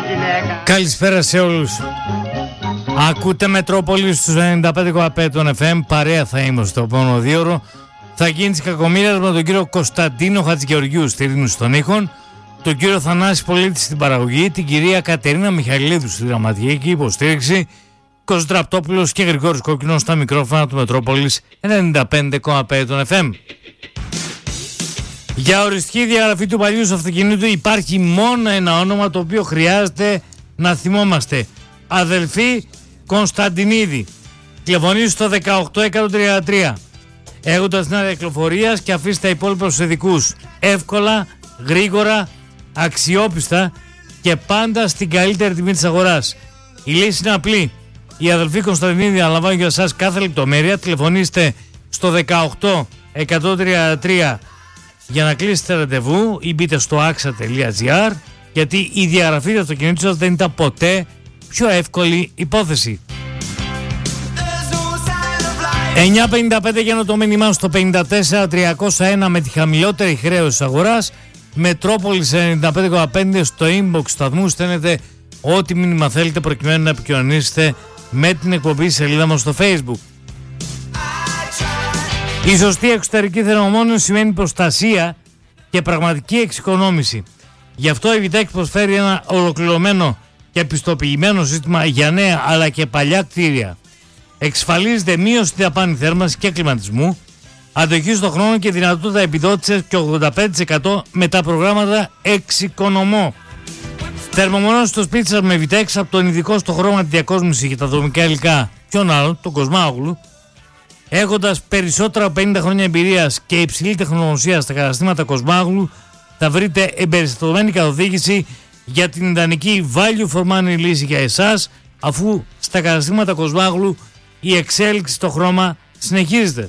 Καλησπέρα σε όλους. Ακούτε Μετρόπολη στους 95,5 των FM. Παρέα θα είμαστε στο επόμενο 2ωρο. Θα γίνει της κακομοίρας με τον κύριο Κωνσταντίνο Χατζηγεωργίου στη ρύθμιση των ήχων, τον κύριο Θανάση Πολίτη στην παραγωγή, την κυρία Κατερίνα Μιχαηλίδου στη δραματική υποστήριξη, Κώστας Ραπτόπουλος και Γρηγόρης Κόκκινος στα μικρόφωνα του Μετρόπολης 95,5 των FM. Για οριστική διαγραφή του παλιού αυτοκινήτου υπάρχει μόνο ένα όνομα το οποίο χρειάζεται να θυμόμαστε. Αδελφή Κωνσταντινίδη. Τηλεφωνήστε στο 18133. Έχοντας την άδεια κυκλοφορίας και αφήστε τα υπόλοιπα στους ειδικούς. Εύκολα, γρήγορα, αξιόπιστα και πάντα στην καλύτερη τιμή της αγοράς. Η λύση είναι απλή. Η αδελφή Κωνσταντινίδη αναλαμβάνει για εσάς κάθε λεπτομέρεια. Τηλεφωνήστε στο 18133 για να κλείσετε ραντεβού ή μπείτε στο axa.gr, γιατί η διαγραφή του αυτοκινήτου σας δεν ήταν ποτέ πιο εύκολη υπόθεση. 9.55 για το μήνυμά στο 54.301 με τη χαμηλότερη χρέωση αγοράς. Μετρόπολης 95,5 στο inbox σταθμού στέλνετε ό,τι μήνυμα θέλετε προκειμένου να επικοινωνήσετε με την εκπομπή σελίδα μας στο Facebook. Η σωστή εξωτερική θερμομόνωση σημαίνει προστασία και πραγματική εξοικονόμηση. Γι' αυτό η Vitex προσφέρει ένα ολοκληρωμένο και επιστοποιημένο σύστημα για νέα αλλά και παλιά κτίρια. Εξασφαλίζεται μείωση στη δαπάνη θέρμανσης και κλιματισμού, αντοχή στον χρόνο και δυνατότητα επιδότησης και 85% με τα προγράμματα εξοικονομώ. Θερμομονώσει στο σπίτι σας με Vitex από τον ειδικό στο χρώμα τη διακόσμηση και τα δομικά υλικά, ποιον άλλον, τον Κοσμάγλου. Έχοντας περισσότερα από 50 χρόνια εμπειρίας και υψηλή τεχνογνωσία στα καταστήματα Κοσμάγλου, θα βρείτε εμπεριστατωμένη καθοδήγηση για την ιδανική value for money λύση για εσάς, αφού στα καταστήματα Κοσμάγλου η εξέλιξη στο χρώμα συνεχίζεται.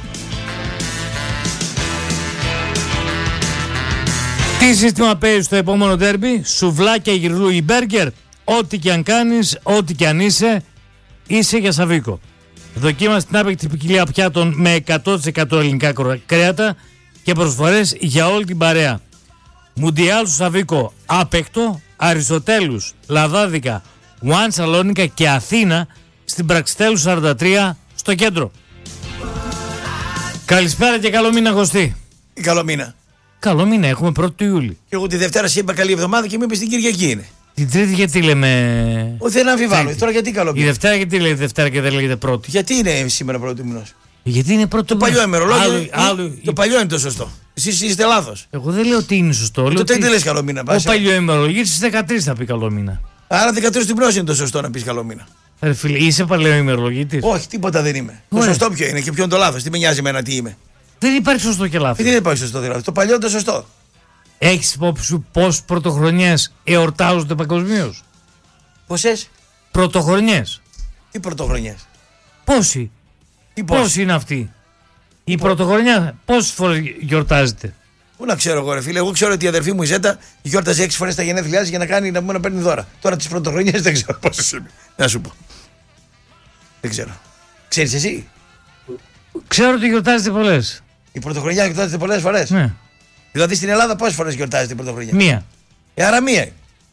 Τι σύστημα παίζει στο επόμενο ντέρμπι? Σουβλάκια, γυρλούι, μπέργκερ? Ό,τι και αν κάνεις, ό,τι και αν είσαι για Σαβίκο. Δοκίμασε την άπεκτη ποικιλία πιάτων με 100% ελληνικά κρέατα και προσφορές για όλη την παρέα. Μουντιάλ στο Σαβίκο άπεκτο, Αριστοτέλους, Λαδάδικα, One Σαλόνικα και Αθήνα στην Πραξιτέλου 43 στο κέντρο. Καλησπέρα και καλό μήνα, Κωστή. Καλό μήνα. Καλό μήνα, έχουμε 1η του Ιούλη. Και εγώ τη Δευτέρα σε είπα καλή εβδομάδα και μου είπες την Κυριακή είναι. Την Τρίτη γιατί λέμε? Όχι, δεν αμφιβάλλω. Τώρα γιατί καλό μήνα? Η Δευτέρα γιατί λέει Δευτέρα και δεν λέγεται Πρώτη? Γιατί είναι σήμερα πρώτη του μηνός? Γιατί είναι πρώτο το παλιό ημερολόγιο. Το παλιό είναι το σωστό. Εσείς είστε λάθος. Εγώ δεν λέω ότι είναι σωστό. Τότε δεν λες καλό μήνα. Το παλιό ημερολόγιο στις 13 θα πει καλό μήνα. Άρα 13 του μηνός είναι το σωστό να πεις καλό μήνα. Ρε φίλε, είσαι παλαιό ημερολογίτης? Όχι, τίποτα δεν είμαι. Το σωστό ποιο είναι και ποιο είναι το λάθος? Τι με νοιάζει εμένα τι είμαι? Δεν υπάρχει σωστό και λάθος. Δεν υπάρχει σωστό δηλαδή. Το παλιό είναι το σωστό. Έχεις υπόψη σου πώς πρωτοχρονιές εορτάζονται παγκοσμίως? Πόσες? Πρωτοχρονιές. Τι πρωτοχρονιές? Πόσοι? Πόσοι είναι αυτοί? Η πρωτοχρονιά πόσες φορές γιορτάζεται? Πού να ξέρω εγώ, ρε φίλε. Εγώ ξέρω ότι η αδερφή μου η Ζέτα γιόρταζε 6 φορές τα γενέθλιά της για να κάνει να παίρνει δώρα. Τώρα τις πρωτοχρονιές δεν ξέρω πόσες είναι. Να σου πω. Δεν ξέρω. Ξέρεις εσύ? Ξέρω ότι γιορτάζεται πολλές. Η πρωτοχρονιά γιορτάζεται πολλές φορές. Ναι. Δηλαδή στην Ελλάδα πόσες φορές γιορτάζεται η πρωτοχρονιά? Μία. Άρα μία.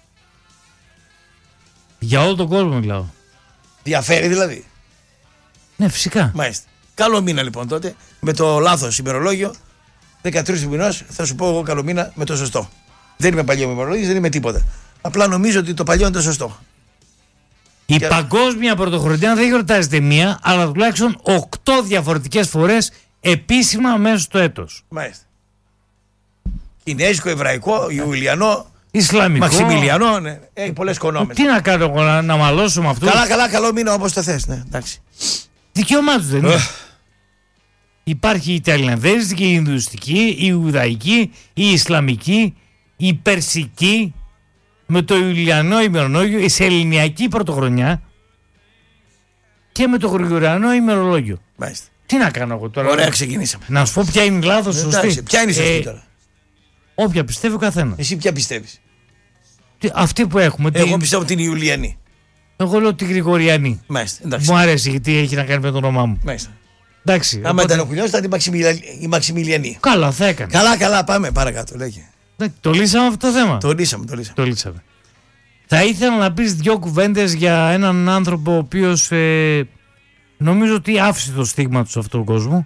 Για όλο τον κόσμο μιλάω. Διαφέρει δηλαδή? Ναι, φυσικά. Μάλιστα. Καλό μήνα λοιπόν τότε. Με το λάθος ημερολόγιο 13 του μηνός θα σου πω εγώ καλό μήνα με το σωστό. Δεν είμαι παλιό ημερολόγιο, δεν είμαι τίποτα. Απλά νομίζω ότι το παλιό είναι το σωστό. Η παγκόσμια πρωτοχρονιά δεν γιορτάζεται μία, αλλά τουλάχιστον 8 διαφορετικές φορές επίσημα μέσα στο έτος. Μάλιστα. Κινέζικο, εβραϊκό, Ιουλιανό, Ισλαμικό, Μαξιμιλιανό, ναι. Έχει πολλές κονόμες. Τι να κάνω εγώ, να μαλώσω με αυτούς? Καλά, καλό μήνα όπως το θες, ναι, εντάξει. Δικαίωμά τους δεν είναι? Υπάρχει η Ταϊλανδέζικη, η Ινδουιστική, η Ιουδαϊκή, η Ισλαμική, η Περσική, με το Ιουλιανό ημερολόγιο, η Σεληνιακή πρωτοχρονιά και με το Γρηγοριανό ημερολόγιο. Μάλιστα. Τι να κάνω εγώ τώρα? Ωραία, ξεκινήσαμε. Να σου πω ποια είναι λάθος, σωστή. Ποια είναι η σωστή τώρα? Όποια πιστεύει ο καθένας. Εσύ ποια πιστεύεις? Αυτή που έχουμε. Εγώ πιστεύω την Ιουλιανή. Εγώ λέω τη Γρηγοριανή. Μάλιστα, εντάξει. Μου αρέσει γιατί έχει να κάνει με το όνομά μου. Μάλιστα. Εντάξει. Άμα ήταν ο Κουλιός θα ήταν η Μαξιμιλιανή. Καλά, θα έκανε. Καλά, πάμε παρακάτω. Λέγε. Το λύσαμε αυτό το θέμα. Το λύσαμε. Το λύσαμε. Θα ήθελα να πεις 2 κουβέντες για έναν άνθρωπο ο οποίος νομίζω ότι άφησε το στίγμα του σε αυτόν τον κόσμο.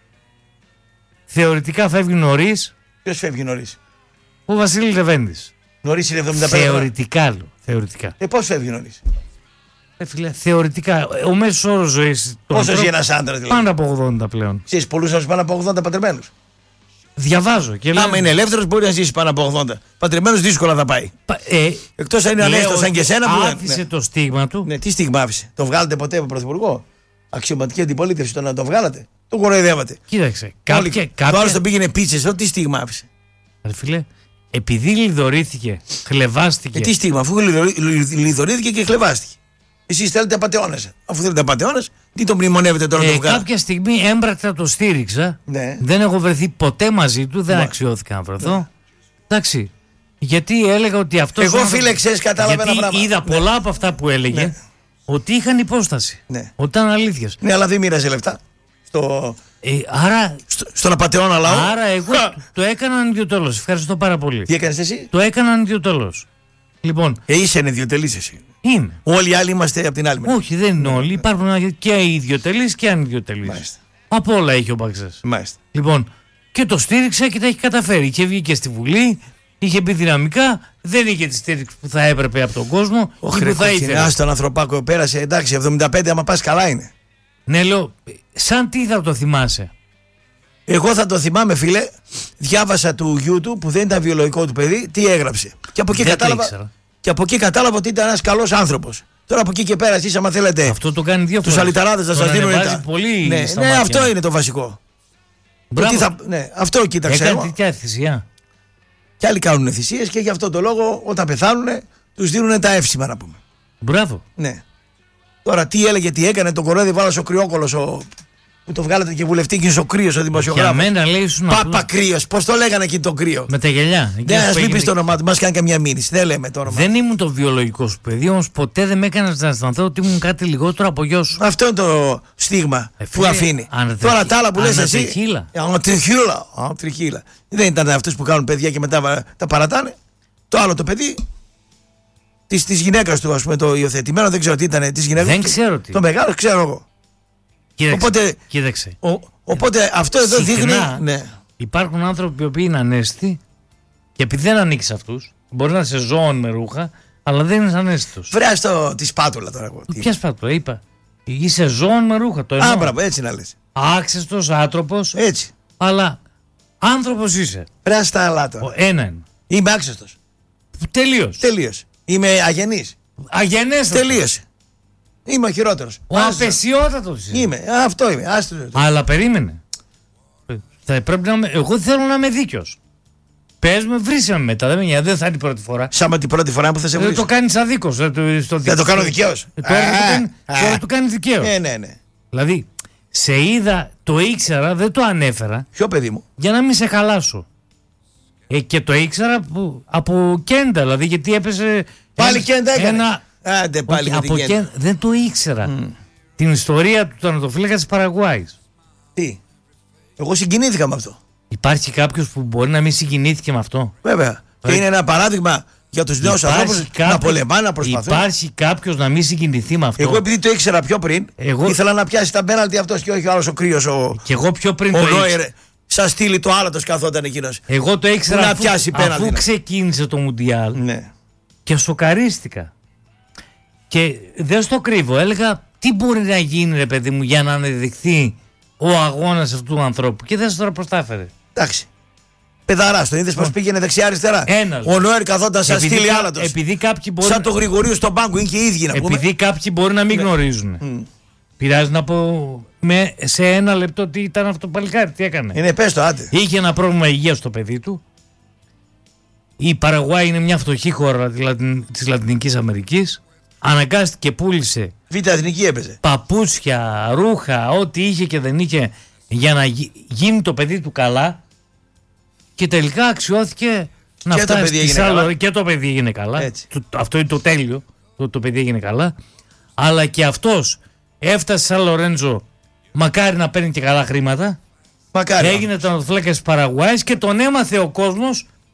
Θεωρητικά φεύγει νωρίς. Ποιος φεύγει νωρίς? Ο Βασίλης Λεβέντης. Νωρίς είναι 75. Θεωρητικά λέω. Θεωρητικά. Πώς φεύγει νωρίς? Φίλε, θεωρητικά. Ο μέσος όρος ζωής. Πόσο ζει ένας άντρας δηλαδή? Πάνω από 80 πλέον. Ξέρεις πολλούς να πάνω από 80 παντρεμένους. Διαβάζω και λέω. Άμα είναι ελεύθερος μπορεί να ζήσει πάνω από 80. Παντρεμένος δύσκολα θα πάει. Εκτός αν είναι ανέστος σαν και εσένα που. Άφησε το στίγμα του. Ναι, τι στίγμα άφησε? Το βγάλατε ποτέ από πρωθυπουργό? Αξιωματική αντιπολίτευση, το βγάλατε? Το κοροϊδεύατε? Κοίταξε. Το άλλο τον πήγαινε πίτσες, τι στίγμα άφησε? Φίλε, επειδή λιδωρήθηκε, χλεβάστηκε. Τι στίγμα, αφού λιδωρήθηκε και χλεβάστηκε. Εσείς θέλετε απατεώνες. Αφού θέλετε απατεώνες, τι τον μνημονεύετε τώρα να το βγάλετε? Κάποια στιγμή έμπρακτα το στήριξα. Ναι. Δεν έχω βρεθεί ποτέ μαζί του, δεν αξιώθηκα να βρεθώ. Ναι. Εντάξει. Γιατί έλεγα ότι αυτός. Εγώ φίλε, ξέρεις, κατάλαβα ένα πράγμα. Είδα πολλά από αυτά που έλεγε. Ναι. Ότι είχαν υπόσταση. Ναι. Ότι ήταν αλήθειες. Ναι, αλλά δεν μοίραζε λεφτά. Άρα. Στον απατεώνα λαό. Άρα εγώ το έκαναν ιδιωτέλος. Ευχαριστώ πάρα πολύ. Τι έκανες εσύ? Το έκαναν ιδιωτέλος. Λοιπόν. Είσαι ιδιωτελής εσύ? Είμαι. Όλοι οι άλλοι είμαστε από την άλλη μεριά. Όχι, δεν είναι όλοι. Υπάρχουν και ιδιωτελείς και ανιδιωτελείς. Από όλα έχει ο Μπαξές. Μάλιστα. Λοιπόν, και το στήριξε και τα έχει καταφέρει. Και βγήκε στη Βουλή, είχε πει δυναμικά, δεν είχε τη στήριξη που θα έπρεπε από τον κόσμο. Όχι, που θα ήθελε. Ας τον ανθρωπάκο πέρασε, εντάξει, 75 άμα πας καλά είναι. Ναι, λέω, σαν τι θα το θυμάσαι? Εγώ θα το θυμάμαι, φίλε. Διάβασα του γιού του που δεν ήταν βιολογικό του παιδί, τι έγραψε. Και από εκεί κατάλαβα. Και από εκεί κατάλαβα ότι ήταν ένας καλός άνθρωπος. Τώρα από εκεί και πέρα, εσείς άμα θέλετε. Αυτό το κάνει 2 φορές. Τους αλυταράδες να σας δίνουν. Πολύ ναι, αυτό είναι το βασικό. Ναι, αυτό κοίταξε. Έκανε τέτοια θυσία. Και άλλοι κάνουν θυσίες και γι' αυτό το λόγο όταν πεθάνουν τους δίνουν τα εύσημα να πούμε. Μπράβο. Ναι. Τώρα τι έλεγε, τι έκανε, τον κορώδι βάλασε ο κρυόκολος που το βγάλατε και βουλευτή και ο κρύος ο δημοσιογράφος. Για μένα λέει ήσουν Πάπα κρύος, πώς το λέγανε εκεί το κρύο? Με τα γυαλιά. Ναι, ας μην πεις το όνομά του, μας κάνει καμιά μήνυση. Δεν λέμε το όνομα. Δεν ήμουν το βιολογικό σου παιδί, όμως ποτέ δεν με έκανες να αισθανθώ ότι ήμουν κάτι λιγότερο από γιο σου. Αυτό είναι το στίγμα που αφήνει. Τώρα τα άλλα που λες εσύ. Τριχύλα. Δεν ήταν αυτούς που κάνουν παιδιά και μετά τα παρατάνε. Το άλλο το παιδί της γυναίκας του, ας πούμε, το υιοθετημένο, δεν ξέρω τι ήταν της γυναίκας. Δεν ξέρω τι. Το μεγάλο ξέρω εγώ. Κοίταξε. Οπότε αυτό εδώ δείχνει. Ναι. Υπάρχουν άνθρωποι που είναι ανέστητοι και επειδή δεν ανήκει σε αυτούς, μπορεί να είσαι ζώων με ρούχα, αλλά δεν είναι ανέστητος. Βρες τη σπάτουλα τώρα εγώ. Ποια σπάτουλα, είπα. Είσαι ζώων με ρούχα, το εννοώ. Μπράβο, έτσι να λες. Άξεστος, άτροπος. Έτσι. Αλλά άνθρωπος είσαι. Βρες τα άλλα τώρα. Ένα είναι. Είμαι άξεστος. Τελείως. Είμαι αγενής. Αγενέστατος. Τελείωσε. Είμαι ο χειρότερος. Ο απεσιότατος είμαι. Αυτό είμαι. Αλλά περίμενε. Εγώ θέλω να είμαι δίκαιος. Πες με, βρίσκε με μετά. Δεν θα είναι η πρώτη φορά. Σαν την πρώτη φορά που θα σε βρίσω. Δεν το κάνεις αδίκως. Θα το κάνω δικαίως. Τώρα το κάνεις δικαίως. Ναι. Δηλαδή, σε είδα, το ήξερα, δεν το ανέφερα. Ποιο παιδί μου? Για να μην σε χαλάσω. Και το ήξερα από Κέντα, δηλαδή, γιατί έπεσε. Πάλι Κέντα έκανε. Άντε πάλι από Κέντα. Δεν το ήξερα. Την ιστορία του τερματοφύλακα της Παραγουάης. Τι? Εγώ συγκινήθηκα με αυτό. Υπάρχει κάποιος που μπορεί να μην συγκινήθηκε με αυτό? Βέβαια. Και είναι ένα παράδειγμα για τους νέους ανθρώπους να πολεμάνε, να προσπαθούν. Υπάρχει κάποιος να μην συγκινηθεί με αυτό? Εγώ επειδή το ήξερα πιο πριν, ήθελα να πιάσει τα πέναλτι αυτός και όχι ο άλλος ο κρύος. Και εγώ πιο πριν ο Νόιερ. Σαν στήλη το άλατος καθόταν εκείνος. Εγώ το ήξερα αφού ξεκίνησε το Μουντιάλ. Ναι. Και σοκαρίστηκα. Και δεν στο κρύβω. Έλεγα τι μπορεί να γίνει, ρε παιδί μου, για να αναδειχθεί ο αγώνας αυτού του ανθρώπου. Και δεν τώρα προς τα έφερε. Εντάξει. Πεδαράς, το είδες πως πήγαινε δεξιά-αριστερά. Ο Νόερ καθόταν σαν στήλη άλατος. Σαν το Γρηγορίου στον πάγκο, είναι και οι ίδιοι να πούμε. Επειδή κάποιοι μπορεί να μην γνωρίζουν. Πειράζει να πω σε 1 λεπτό τι ήταν αυτό το παλικάρι, τι έκανε. Είναι, πες το, άντε. Είχε ένα πρόβλημα υγείας στο παιδί του. Η Παραγουάη είναι μια φτωχή χώρα της Λατινικής Αμερικής. Αναγκάστηκε, πούλησε. Β' εθνική έπαιζε. Παπούτσια, ρούχα, ό,τι είχε και δεν είχε για να γίνει το παιδί του καλά. Και τελικά αξιώθηκε να φτάσει στη Σάλο. Και το παιδί έγινε καλά. Αυτό είναι το τέλειο. Το παιδί έγινε καλά. Αλλά και αυτός έφτασε σαν Λορέντζο, μακάρι να παίρνει και καλά χρήματα. Μακάρι. Έγινε τερματοφύλακας της Παραγουάης και τον έμαθε ο κόσμος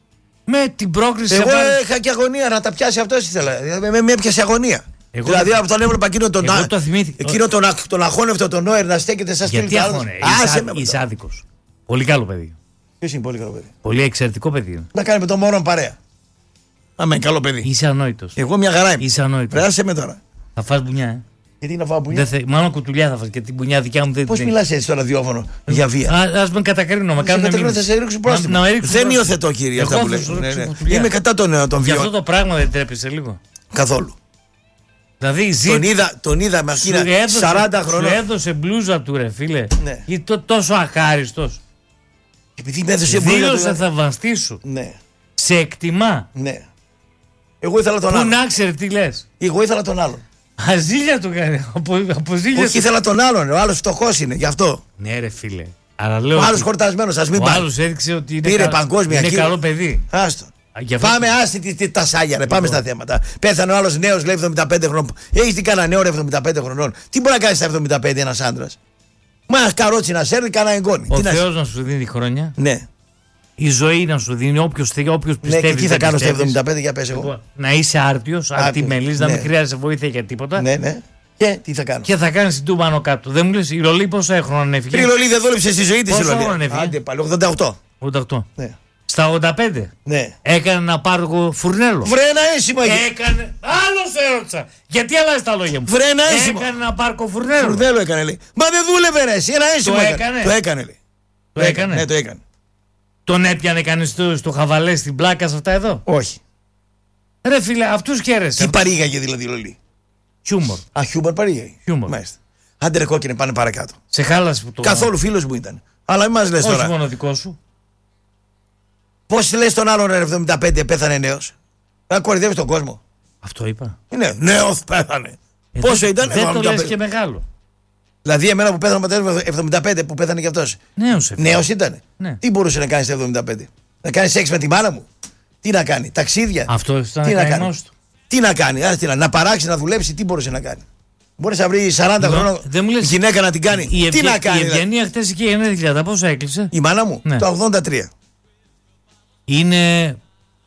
Με την πρόκριση. Εγώ είχα και αγωνία να τα πιάσει αυτό ήθελα. Με έπιασε αγωνία. Δηλαδή από τον έβλεπα εκείνο τον αχώνευτο τον Νόερ να στέκεται σαν σκύλο. Είσαι άδικος. Πολύ καλό παιδί. Ποιος είναι πολύ καλό παιδί? Πολύ εξαιρετικό παιδί. Να κάνει με τον Μωρόν παρέα. Άμα είναι καλό παιδί. Είσαι ανόητος. Εγώ μια χαρά είμαι. Είσαι ανόητος. Πέρασε με τώρα. Θα φας μπουνιά, Γιατί να φάω μπουνιά? Μάλλον κουτουλιά θα φας και την μπουνιά δικιά μου δεν. Πώς μιλάς έτσι στο ραδιόφωνο για βία? Ας με κατακρίνω, με κάνουν να θα σε ρίξουν πρόστιμο. Δεν υιοθετώ, κύριε, αυτά που λέει. Είμαι κατά τον βίων. Για αυτό το πράγμα δεν τρέπεσαι λίγο? Καθόλου. Δηλαδή τον είδα με αρχήνα 40 χρονών. Σου έδωσε μπλούζα του, ρε φίλε. Τόσο αχάριστος. Επειδή με έδωσε μπλούζα του. Δήλωσε θαυμαστή σου. Ναι. Σε εκτιμά. Ναι. Εγώ ήθελα τον άλλον. Πού να ξέρει τι λες? Εγώ ήθελα τον άλλον. Αζήλια του κάνει. Όχι, ήθελα τον άλλον. Ο άλλος φτωχός είναι, γι' αυτό. Ναι, ρε φίλε. Αλλά λέω. Ο άλλος χορτασμένος, ας μην πάει. Ο άλλος έδειξε ότι είναι καλό παιδί. Άστο. Πάμε, άστι τα σάγια, ρε. Πάμε στα θέματα. Πέθανε ο άλλος νέος, λέει 75 χρονών. Έχει τι κανένα νέο 75 χρονών? Τι μπορεί να κάνει στα 75 ένας άντρας? Μα καρότσι να σέρνει, κανένα εγγόνι. Ο Θεός να σου δίνει χρόνια. Ναι. Η ζωή να σου δίνει όποιος πιστεύει. Ναι, και τι θα κάνω στα 75, για πες εγώ. Να είσαι άρτιος, αρτιμελής, να μην χρειάζεσαι βοήθεια για τίποτα. Ναι, ναι. Και τι θα κάνω? Και θα κάνεις την τούμπα άνω κάτω. Δεν μου λες, η Ρολή πόσα χρόνια έφυγε? Η Ρολή δεν δούλεψε στη ζωή της. Πόσο χρόνο έφυγε? Άντε πάλι, 88. 88. Ναι. Στα 85. Ναι. Έκανε ένα πάρκο φουρνέλο. Βρε ένα ένσημα. Έκανε. Άλλος έρωτσα. Γιατί αλλάζει τα λόγια μου? Βρε ένα ένσημα. Έκανε ένα πάρκο φουρνέλο. Φουρνέλο έκανε, λέει. Μα δεν δούλευε, ρε. Ένα ένσημα. Το έκανε. Το έκανε, λέει. Το έκανε. Ναι, το έκανε. Τον έπιανε κανείς στο χαβαλέ στην πλάκα σε αυτά εδώ? Όχι. Ρε φίλε, αυτούς χαίρεσαι. Τι παρήγαγε δηλαδή η Ρολή? Χιούμορ. Α, χιούμορ παρήγαγε. Χιούμορ. Μάλιστα. Άντε ρε κόκκινε, πάνε παρακάτω. Σε χάλασε που το. Καθόλου φίλος μου ήταν. Αλλά μην μας λες τώρα. Όχι μόνο δικό σου. Πώς λες τον άλλον 75 πέθανε νέος? Να κορυδεύεις τον κόσμο. Αυτό είπα. Ναι, νέος πέθανε. Πόσο ήταν? Δεν το λες και μεγάλο. Δηλαδή εμένα που πέθανε ο πατέρας μου 75 που πέθανε κι αυτός. Νέος ήταν. Ναι. Τι μπορούσε να κάνει στα 75? Να κάνει σεξ με τη μάνα μου? Τι να κάνει? Ταξίδια? Αυτό ήταν τι να κάνει? Τι να κάνει? Να παράξει, να δουλέψει? Τι μπορούσε να κάνει? Μπορούσε να βρει 40 χρόνια γυναίκα να την κάνει? Τι να κάνει? Η Ευγενία χτες εκεί γενέθλια, τα πόσα έκλεισε? Η μάνα μου το 83. Είναι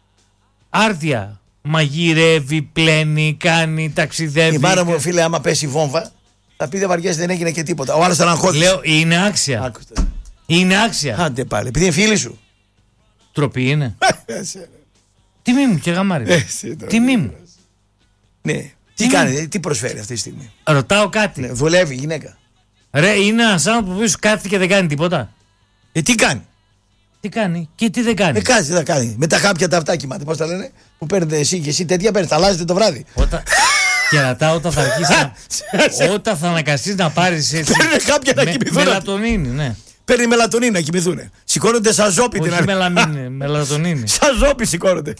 άρτια. Μαγειρεύει, πλένει, κάνει, ταξιδεύει. Η μάνα μου, φίλε, άμα πέσει βόμβα, θα πει δεν βαριέσαι, δεν έγινε και τίποτα. Ο άλλος θα αγχώθησε. Λέω, είναι άξια. Άκουστε. Είναι άξια. Άντε πάλι, επειδή είναι φίλη σου. Τροπή είναι. Τιμή μου και γαμάρι. Τιμή μου. Ναι. Τι κάνει, τι προσφέρει αυτή τη στιγμή? Ρωτάω κάτι. Ναι, δουλεύει η γυναίκα. Ρε, είναι ένας άνθρωπος που κάθεται και δεν κάνει τίποτα. Τι κάνει? Τι κάνει και τι δεν κάνει? Κάτι δεν κάνει. Με τα χάπια τα αυτά κοιμάται. Πώς τα λένε? Που παίρνετε εσύ και εσύ τέτοια παίρνετε. Θα αλλάζετε το βράδυ. Και ρωτάω όταν θα αρχίσει όταν θα αναγκαστείς να πάρεις έτσι. Παίρνει χάπια να κοιμηθούν. Μελατονίνη, ναι. Παίρνει μελατονίνη να κοιμηθούν. Σηκώνονται σαν ζόπι. Όχι μελατονίνη. Σαν ζόπι σηκώνονται.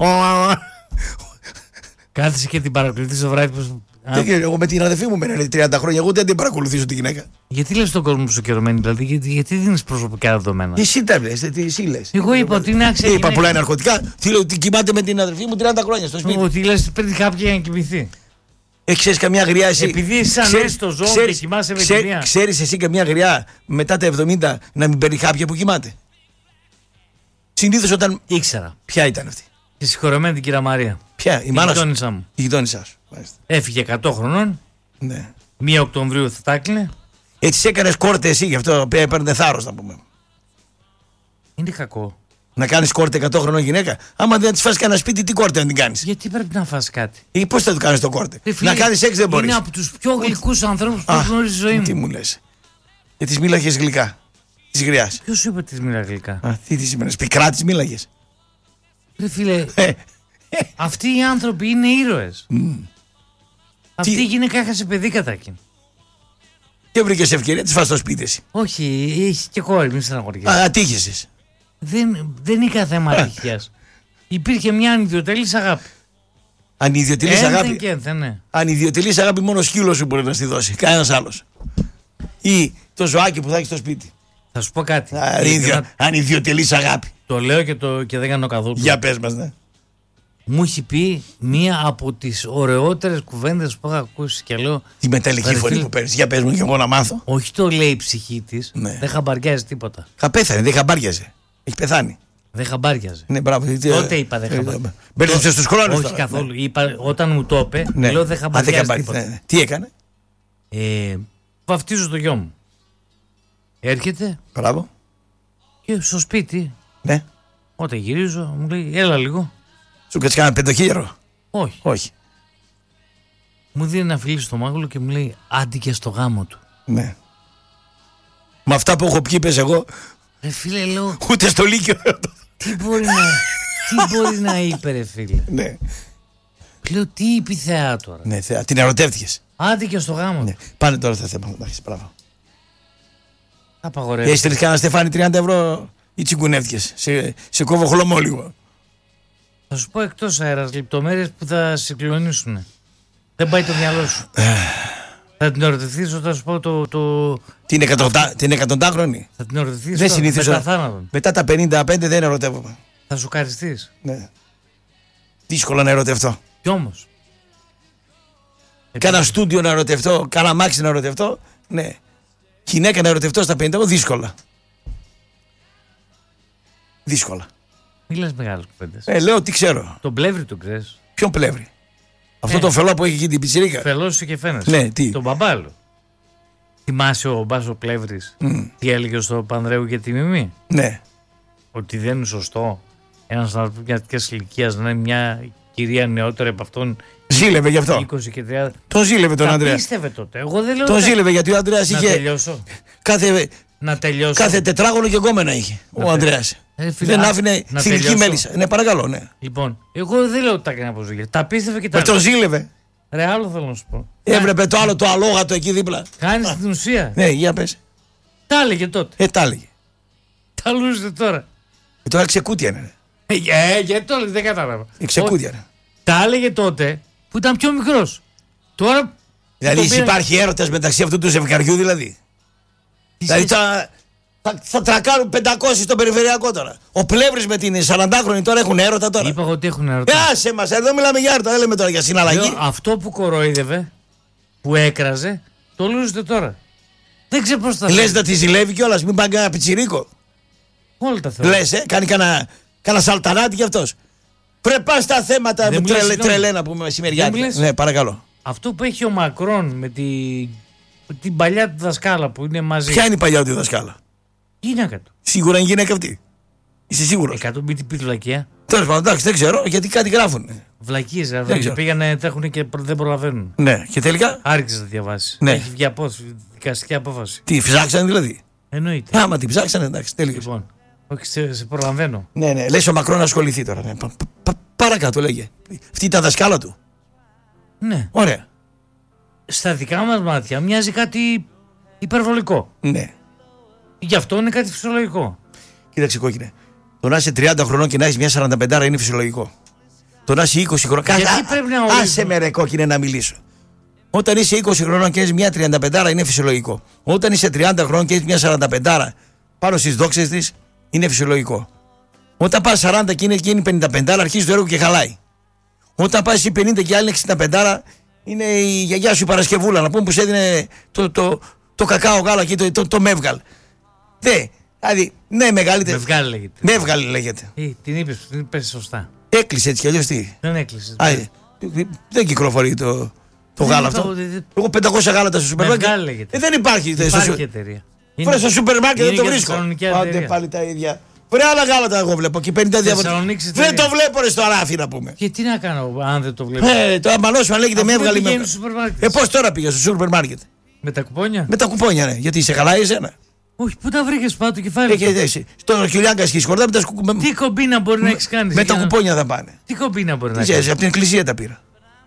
Κάθεσαι και την παρακολουθείς το βράδυ. Εγώ με την αδερφή μου μένει 30 χρόνια. Εγώ δεν την παρακολουθήσω τη γυναίκα. Γιατί λες τον κόσμο σου καιρωμένη, δηλαδή, γιατί δίνεις προσωπικά δεδομένα? Εσύ τα λες, εσύ λες. Εγώ είπα ότι είναι άξια. Είπα πουλάει ναρκωτικά. Τι λέω ότι κοιμάται με την αδερφή μου 30 χρόνια στο σπίτι. Ότι λες παίρνει κάποια για να κοιμηθεί. Ξέρεις καμιά γριά εσύ? Επειδή είσαι ανέστο ζώο και κοιμάσαι με τη μία. Ξέρεις εσύ καμιά γριά μετά τα 70 να μην παίρνει κάποια που κοιμάται? Συνήθως όταν. Ήξερα. Ποια ήταν αυτή? Τη συγχωρεμένη την κυρία Μαρία. Ποια? Η γειτόνισσα μου. Η γειτόνισσά σου. Έφυγε 100 χρονών. Ναι. 1 Οκτωβρίου θα τα έκλεινε. Έτσι έκανες κόρτε εσύ, γι' αυτό έπαιρνε θάρρος να πούμε. Είναι κακό. Να κάνεις κόρτε 100 χρονών γυναίκα? Άμα δεν της φας κανένα σπίτι, τι κόρτε να την κάνεις? Γιατί πρέπει να φας κάτι? Ή πώς θα του κάνεις το κόρτε? Να κάνεις σεξ δεν μπορείς. Είναι από τους πιο γλυκούς ανθρώπους που γνωρίζει η ζωή μου. Τι μου λες? Και τις μίλαγες γλυκά? Της γριάς? Ποιος σου είπε ότι τις μίλαγες γλυκά? Τι τις σημαίνεις? Πικρά τις μίλαγες? Ρε φίλε, αυτοί οι άνθρωποι είναι ήρωες. Αυτή η γυναίκα έχασε παιδί κατάκιν. Και βρήκες ευκαιρία, της φας στο σπίτι εσύ? Όχι, έχει και κόρη, μην στεναχωριέσαι. Ατύχησες? Δεν είχα θέμα ατυχίας. Υπήρχε μια ανιδιοτελής αγάπη. Ανιδιοτελής αγάπη? Ναι. Ανιδιοτελής αγάπη μόνο σκύλο σου μπορεί να στη δώσει. Κανένας άλλος. Ή το ζωάκι που θα έχει στο σπίτι. Θα σου πω κάτι. Ανιδιοτελής αγάπη. Το λέω και δεν κάνω καθόλου. Για πες μας, ναι. Μου έχει πει μία από τις ωραιότερες κουβέντες που έχω ακούσει και λέω. Τη μεταλλική φωνή που παίρνεις. Για πες μου και εγώ να μάθω. Όχι, το λέει η ψυχή της. Ναι. Δεν χαμπαριάζει τίποτα. Πέθανε, δεν χαμπάριαζε. Έχει πεθάνει. Δεν χαμπάριαζε. Ναι, μπράβο. Τότε είπα δεν χαμπάριαζε. Μπέρδεψε στους χρόνους. Όχι καθόλου. Είπα, όταν μου το είπε, λέω δεν χαμπάριαζε. Ναι. Τι έκανε? Βαφτίζω το γιο μου. Έρχεται. Μπράβο. Και στο σπίτι. Ναι. Όταν γυρίζω, μου λέει, έλα λίγο. Σου κάτσε κάνα 5.000. Όχι. Μου δίνει ένα φιλί στο μάγουλο και μου λέει, άντι και στο γάμο του. Ναι. Με αυτά που έχω πει, πες εγώ. Φίλε, λέω. Ούτε στο Λύκειο. Τι μπορεί να είπε, ρε φίλε. Ναι. Λέω, τι είπε η θεά τώρα. Ναι, θεά. Την ερωτεύτηκες. Άντι και στο γάμο. Ναι. Πάνε τώρα στα θέματα. Εντάξει, μπράβο. Απαγορεύει. Έστειλες κανένα Στεφάνι 30 ευρώ ή τσιγκουνεύτηκες. Σε κόβω χλωμό λίγο. Θα σου πω εκτός αέρας λεπτομέρειες που θα σε κλονίσουν. Δεν πάει το μυαλό σου. Θα την ερωτηθείς όταν σου πω το... Την εκατοντάχρονη. Θα την ερωτηθείς δεν συνηθίζω. μετά θάνατον. Μετά τα 55 δεν ερωτεύομαι. Θα σου καριστείς. Ναι. Δύσκολο να ερωτευτώ. Κι όμως. Κάνα στούντιο να ερωτευτώ, κάνα μάξι να ερωτευτώ. Ναι. Γυναίκα να ερωτευτώ στα 50 δύσκολα. Δύσκολα. Μη λες μεγάλες κουβέντες. Λέω τι ξέρω. Τον πλεύρη του ξέρεις. Ποιον πλεύρη? Αυτό το φελό που έχει εκεί την πιτσιρίκα. Φελός και φαίνεσαι. Ναι, τι? Τον μπαμπάλο. Θυμάσαι ο Μπάσο Πλεύρης τι έλεγε στο Πανδρέου για τη Μιμή? Ναι. Ότι δεν είναι σωστό ένας ανθρωπινιάτικας ηλικίας να είναι μια κυρία νεότερη από αυτόν. Ζήλευε γι' αυτό. 20 και 30. Τον ζήλευε τον Ανδρέα. Τα πίστευε τότε. Εγώ δεν λέω. Τον ζήλευε γιατί ο Ανδρέας είχε. Τελειώσω. Να τελειώσω. Κάθε τετράγωνο και γκόμενα είχε ο Ανδρέας. Δεν άφηνε θηλυκή μέλισσα. Ναι, παρακαλώ, ναι. Λοιπόν, εγώ δεν λέω ότι τα έκανε από ζωή. Τα πίστευε και τα. Τον ζήλευε. Ρε, άλλο θέλω να σου πω. Έβλεπε το άλλο το αλόγατο εκεί δίπλα. Κάνει την ουσία. Ναι, για πες. Τα έλεγε τότε. Τα έλεγε. Τα λούζετε τώρα. Τώρα ξεκούτια είναι. Γιατί το δεν κατάλαβα. Ξεκούτια είναι. Τα έλεγε τότε που ήταν πιο μικρός. Τώρα. Δηλαδή υπάρχει έρωτας μεταξύ αυτού του ζευγαριού δηλαδή. Δηλαδή θα τρακάρουν 500 στο περιφερειακό τώρα. Ο Πλεύρης με την 40χρονη τώρα έχουν έρωτα τώρα. Είπα ότι έχουν έρωτα. Άσε μας, εδώ μιλάμε για έρωτα, δεν λέμε τώρα για συναλλαγή. Αυτό που κοροϊδεύε, που έκραζε, το λούζετε τώρα. Δεν ξέρω πώς θα. Λες να τη ζηλεύει κιόλας, μην πάει κανένα πιτσιρίκο. Όλα τα θέματα. Λες, κάνει κανένα σαλτανάτι κι αυτός. Πρέπει να στα θέματα με τρελένα που μεσημεριάτικα. Ναι, παρακαλώ. Αυτό που έχει ο Μακρόν με την παλιά του δασκάλα που είναι μαζί. Ποια είναι η παλιά του δασκάλα? Γυναίκα του. Σίγουρα είναι γυναίκα αυτή. Είσαι σίγουρος? 100 μπίτι βλακία. Τέλος πάντων, εντάξει, δεν ξέρω γιατί κάτι γράφουν. Βλακίες, δηλαδή. Πήγανε, τρέχουν και δεν προλαβαίνουν. Ναι, και τελικά. Άρχισε να διαβάσει. Ναι. Έχει βγει δικαστική απόφαση. Τι, ψάξανε δηλαδή? Εννοείται. Άμα την ψάξανε, εντάξει, τέλειο. Λοιπόν, όχι, σε προλαβαίνω. Ναι, λες ο Μακρόν να ασχοληθεί τώρα. Ναι. Παρακάτω, λέγε. Αυτή ήταν δασκάλα του. Ναι. Ωραία. Στα δικά μας μάτια μοιάζει κάτι υπερβολικό. Ναι. Γι' αυτό είναι κάτι φυσιολογικό. Κοίταξε, κόκκινε. Το να είσαι 30 χρονών και να έχει μια 45 είναι φυσιολογικό. Το να είσαι 20 χρονών. Γιατί πρέπει να ορίζουμε. Άσε με ρε κόκκινε να μιλήσω. Όταν είσαι 20 χρονών και έχει μια 35 είναι φυσιολογικό. Όταν είσαι 30 χρονών και έχει μια 45 πάνω στις δόξες της είναι φυσιολογικό. Όταν πας 40 και είναι 55 αρχίζει το έργο και χαλάει. Όταν πας 50 και άλλη 65 είναι η γιαγιά σου η Παρασκευούλα να πούμε που σου έδινε το κακάο γάλα και το μεύγαλ. Δηλαδή, ναι, μεγαλύτερη. Μεύγαλ λέγεται. Μεύγαλ λέγεται. Την είπες σωστά. Έκλεισε έτσι κι αλλιώς τι. Δεν έκλεισε. Δεν κυκλοφορεί το γάλα αυτό. Εγώ 500 γάλατα στο σούπερ μάρκετ. Δεν υπάρχει. Υπάρχει εταιρεία. Βρε στο σούπερ μάρκετ δεν το βρίσκω. Άντε πάλι τα ίδια. Βρε άλλα γάλατα εγώ βλέπω και 50 διαφορετικά. Δεν το βλέπω ρε στο αράφι να πούμε. Και τι να κάνω αν δεν το βλέπω. Το αμαλώσμα λέγεται με έβγαλε. Πώς τώρα πήγα στο σούπερ μάρκετ? Με τα κουπόνια. Με τα κουπόνια, ναι. Γιατί σε χαλάει εσένα. Όχι, πού τα βρήκες πάνω το κεφάλι. Στον Κυλιάγκα και σκορδά με τα κουπόνια. Τι κομπίνα μπορεί να έχεις κάνει? Με τα κουπόνια θα πάνε. Τι κομπίνα μπορεί να κάνει? Από την εκκλησία τα πήρα.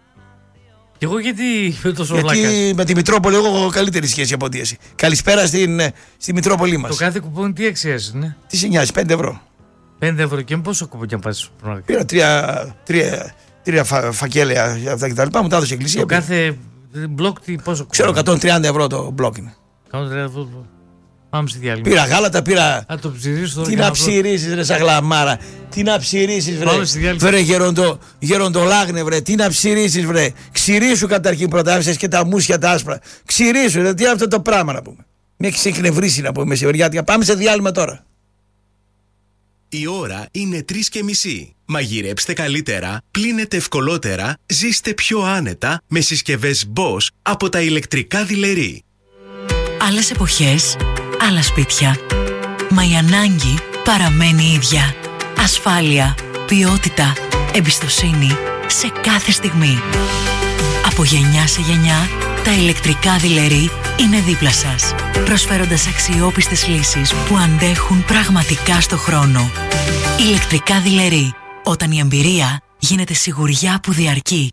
Και εγώ γιατί τόσο βλάκας? Γιατί με τη Μητρόπολη εγώ έχω καλύτερη σχέση από ότι εσύ. Καλησπέρα στη Μητρόπολη μας. Το κάθε κουπόνι τι αξίας είναι? Τι σε νοιάζει, 5 ευρώ. 5 ευρώ και πόσο κουπόνια πας στο μάρκετ? Πήρα τρία φακέλια αυτά κτλ. Μου τα έδωσε η εκκλησία. Το κάθε μπλοκ τι πόσο ξέρω 130 ευρώ το μπλοκ είναι. 130 ευρώ. Πάμε στη διάλειμμα. Πήρα γάλατα, πήρα. Α, το ψηρίσεις. Τι να ψηρίσεις ρε σαγλαμάρα. Τι να ψηρίσεις βρε γεροντολάγνε βρε. Τι να ψηρίσεις βρε. Ξηρίσου καταρχήν πρωτεύσεις και τα μουσια τα άσπρα. Ξηρίσου ρε. Τι είναι αυτό το πράγμα να πούμε. Με έχεις εκνευρίσει να πούμε μεσημεριάτικα. Πάμε σε διάλειμμα τώρα. Η ώρα είναι 3:30. Μαγειρέψτε καλύτερα, πλύνετε ευκολότερα, ζήστε πιο άνετα με συσκευές Bosch από τα ηλεκτρικά δειλερί. Άλλες εποχές, άλλα σπίτια. Μα η ανάγκη παραμένει ίδια. Ασφάλεια, ποιότητα, εμπιστοσύνη σε κάθε στιγμή. Από γενιά σε γενιά, τα ηλεκτρικά δειλερί είναι δίπλα σας, προσφέροντας αξιόπιστες λύσεις που αντέχουν πραγματικά στο χρόνο. Ηλεκτρικά δειλερί, όταν η εμπειρία γίνεται σιγουριά που διαρκεί.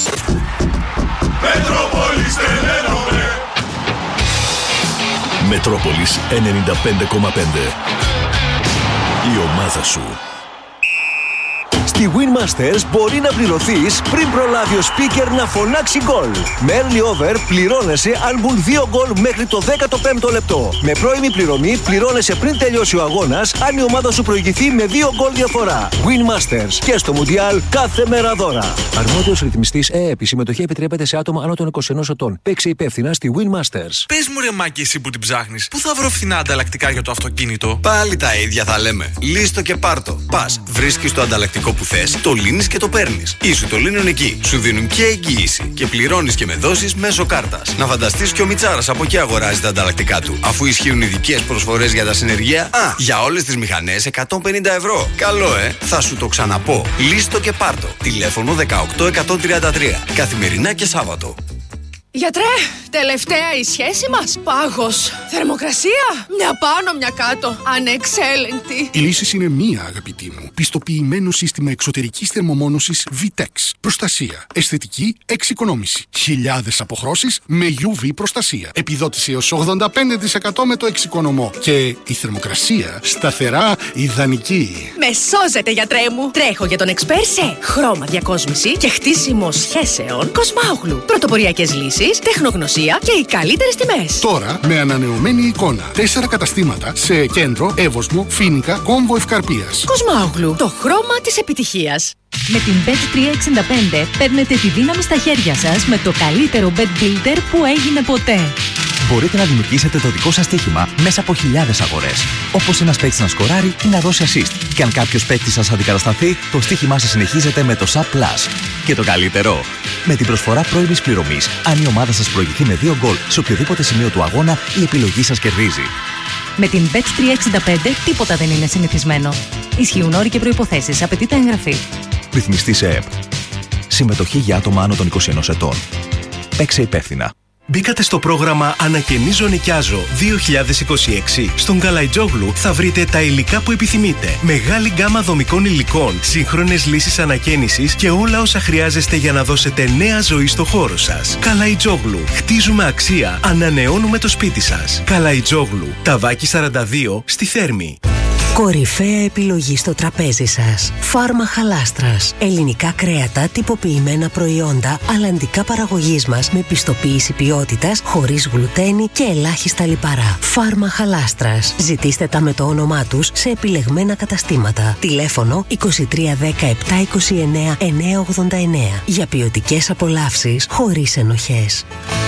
Μετρόπολης 95,5. Η ομάδα σου. Στη Winmasters μπορεί να πληρωθείς πριν προλάβει ο speaker να φωνάξει γκολ. Με early over πληρώνεσαι αν μπουν 2 γκολ μέχρι το 15ο λεπτό. Με πρώιμη πληρωμή πληρώνεσαι πριν τελειώσει ο αγώνας αν η ομάδα σου προηγηθεί με 2 γκολ διαφορά. Winmasters και στο Μουντιάλ κάθε μέρα δώρα. Αρμόδιος ρυθμιστής ΕΕΠ. Η συμμετοχή επιτρέπεται σε άτομα άνω των 21 ετών. Παίξε υπεύθυνα στη Winmasters. Πες μου ρε Μάκη, εσύ που την ψάχνεις, πού θα βρω φθηνά ανταλλακτικά για το αυτοκίνητο? Πάλι τα ίδια θα λέμε. Λύστο και πάρτο. Πας, βρίσκεις το ανταλλακτικό που θες, το λύνεις και το παίρνεις. Ή σου το λύνουν εκεί. Σου δίνουν και εγγύηση. Και πληρώνεις και με δόσεις μέσω κάρτας. Να φανταστείς και ο Μιτσάρας από εκεί αγοράζει τα ανταλλακτικά του. Αφού ισχύουν ειδικές προσφορές για τα συνεργεία. Για όλες τις μηχανές 150 ευρώ. Καλό, θα σου το ξαναπώ. Λύστο και πάρτο. Τηλέφωνο 18133. Καθημερινά και Σάββατο. Γιατρέ, τελευταία η σχέση μας. Πάγος. Θερμοκρασία. Μια πάνω, μια κάτω. Ανεξέλεγκτη. Η λύση είναι μία, αγαπητή μου. Πιστοποιημένο σύστημα εξωτερικής θερμομόνωσης VTEX. Προστασία. Αισθητική εξοικονόμηση. Χιλιάδες αποχρώσεις με UV προστασία. Επιδότηση έως 85% με το εξοικονομό. Και η θερμοκρασία σταθερά ιδανική. Με σώζετε, γιατρέ μου. Τρέχω για τον εξπέρ σε χρώμα διακόσμηση και χτίσιμο σχέσεων Κοσμάογλου. Πρωτοποριακές λύσεις, τεχνογνωσία και οι καλύτερες τιμές. Τώρα με ανανεωμένη εικόνα. 4 καταστήματα σε Κέντρο, Εύωσμο, Φοίνικα, Κόμβο Ευκαρπίας. Κοσμάογλου. Το χρώμα της επιτυχίας. Με την Bet365 παίρνετε τη δύναμη στα χέρια σας με το καλύτερο bet builder που έγινε ποτέ. Μπορείτε να δημιουργήσετε το δικό σας στοίχημα μέσα από χιλιάδες αγορές. Όπως ένας παίκτης να σκοράρει ή να δώσει assist. Και αν κάποιος παίκτης σας αντικατασταθεί, το στοίχημά σας συνεχίζεται με το SAP Plus. Και το καλύτερο, με την προσφορά πρώιμης πληρωμής, αν η ομάδα σας προηγηθεί με 2 γκολ σε οποιοδήποτε σημείο του αγώνα, η επιλογή σας κερδίζει. Με την Bet365 τίποτα δεν είναι συνηθισμένο. Ισχύουν όροι και προϋποθέσεις. Απαιτείται εγγραφή. Ρυθμιστής ΕΕΠ. Συμμετοχή για άτομα άνω των 21 ετών. Παίξε υπεύθυνα. Μπήκατε στο πρόγραμμα Ανακαινίζω Νοικιάζω 2026. Στον Καλαϊτζόγλου θα βρείτε τα υλικά που επιθυμείτε. Μεγάλη γκάμα δομικών υλικών, σύγχρονες λύσεις ανακαίνησης και όλα όσα χρειάζεστε για να δώσετε νέα ζωή στο χώρο σας. Καλαϊτζόγλου. Χτίζουμε αξία. Ανανεώνουμε το σπίτι σας. Καλαϊτζόγλου. Ταβάκι 42 στη Θέρμη. Κορυφαία επιλογή στο τραπέζι σας. Φάρμα Χαλάστρας. Ελληνικά κρέατα, τυποποιημένα προϊόντα, αλλαντικά παραγωγής μας με πιστοποίηση ποιότητας, χωρίς γλουτένι και ελάχιστα λιπαρά. Φάρμα Χαλάστρας. Ζητήστε τα με το όνομά τους σε επιλεγμένα καταστήματα. Τηλέφωνο 2310 729 989. Για ποιοτικές απολαύσεις χωρίς ενοχές.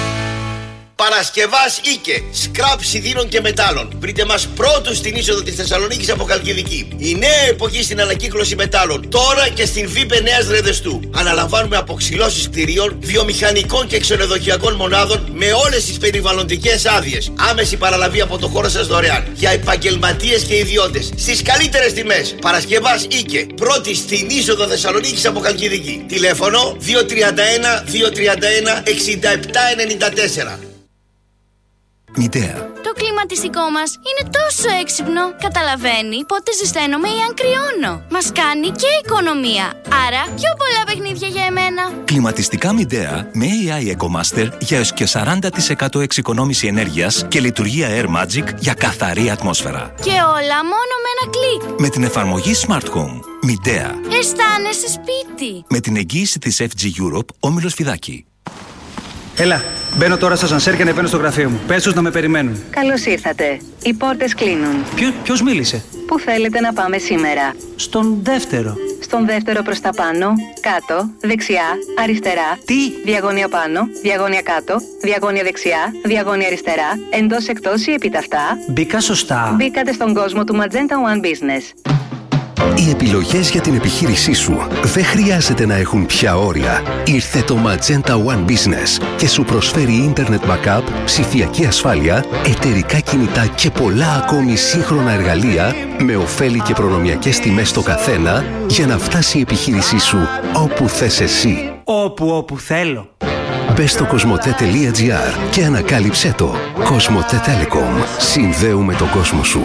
Παρασκευάς Ίκε, σκραπ σιδήρων και μετάλλων. Βρείτε μας πρώτους στην είσοδο της Θεσσαλονίκης από Χαλκιδική. Η νέα εποχή στην ανακύκλωση μετάλλων. Τώρα και στην ΒΥΠΕ Νέας Ρεδεστού. Αναλαμβάνουμε αποξυλώσεις κτηρίων, βιομηχανικών και ξενοδοχειακών μονάδων με όλες τις περιβαλλοντικές άδειες. Άμεση παραλαβή από το χώρο σας δωρεάν. Για επαγγελματίες και ιδιώτες. Στις καλύτερες τιμές. Παρασκευάς Ίκε, πρώτη στην είσοδο Θεσσαλονίκης από Χαλκιδική. Τηλέφωνο 231 231 6794. Μητέα. Το κλιματιστικό μας είναι τόσο έξυπνο. Καταλαβαίνει πότε ζεσταίνομαι ή αν κρυώνω. Μας κάνει και οικονομία. Άρα πιο πολλά παιχνίδια για εμένα. Κλιματιστικά Μητέα με AI EcoMaster για έως και 40% εξοικονόμηση ενέργειας και λειτουργία Air Magic για καθαρή ατμόσφαιρα. Και όλα μόνο με ένα κλικ. Με την εφαρμογή Smart Home. Μητέα. Αισθάνεσαι σπίτι. Με την εγγύηση της FG Europe, Όμιλος Φιδάκη. Έλα, μπαίνω τώρα στο ασανσέρ και ανεβαίνω στο γραφείο μου. Πες τους να με περιμένουν. Καλώς ήρθατε. Οι πόρτες κλείνουν. Ποιος μίλησε? Πού θέλετε να πάμε σήμερα? Στον δεύτερο. Στον δεύτερο προς τα πάνω, κάτω, δεξιά, αριστερά. Τι? Διαγώνια πάνω, διαγώνια κάτω, διαγώνια δεξιά, διαγώνια αριστερά, εντός εκτός ή επιταυτά. Μπήκα σωστά. Μπήκατε στον κόσμο του Magenta One Business. Οι επιλογές για την επιχείρησή σου δεν χρειάζεται να έχουν πια όρια. Ήρθε το Magenta One Business και σου προσφέρει ίντερνετ backup, ψηφιακή ασφάλεια, εταιρικά κινητά και πολλά ακόμη σύγχρονα εργαλεία με ωφέλη και προνομιακές τιμές στο καθένα για να φτάσει η επιχείρησή σου όπου θες εσύ. Όπου θέλω. Μπες στο κοσμοτέ.gr και ανακάλυψέ το. Κοσμοτέ Telecom. Συνδέουμε τον κόσμο σου.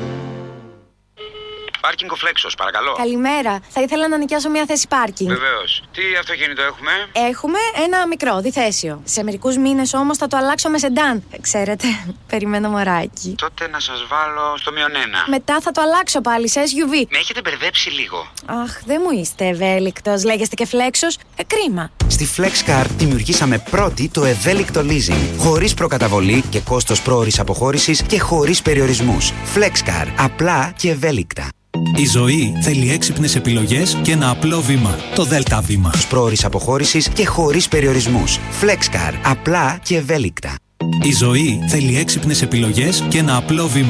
Πάρκινγκ ο Φλέξος, παρακαλώ. Καλημέρα. Θα ήθελα να νοικιάσω μια θέση πάρκινγκ. Βεβαίως. Τι αυτοκίνητο έχουμε? Έχουμε ένα μικρό, διθέσιο. Σε μερικούς μήνες όμως θα το αλλάξω με σεντάν. Ξέρετε, περιμένω μωράκι. Τότε να σας βάλω στο -1. Μετά θα το αλλάξω πάλι σε SUV. Με έχετε μπερδέψει λίγο. Αχ, δεν μου είστε ευέλικτος. Λέγεστε και Φλέξος. Κρίμα. Στη FlexCar δημιουργήσαμε πρώτη το ευέλικτο leasing. Χωρίς προκαταβολή και κόστος πρόωρης αποχώρησης και χωρίς περιορισμούς. FlexCar. Απλά και ευέλικτα. Η ζωή θέλει έξυπνες επιλογές και ένα απλό βήμα. Το ΔΕΛΤΑ βήμα. Πρόωρης αποχώρησης και χωρίς περιορισμούς. FlexCar. Απλά και ευέλικτα. Η ζωή θέλει έξυπνες επιλογές και ένα απλό βήμα.